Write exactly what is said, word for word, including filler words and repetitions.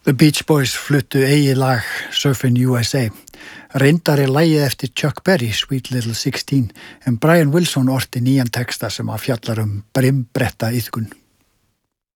The Beach Boys fluttu eigið lag Surfin' U S A. Reyndar er lagið eftir Chuck Berry, Sweet Little sixteen, en Brian Wilson orti nýjan texta sem að fjallar um brimbretta iðkun.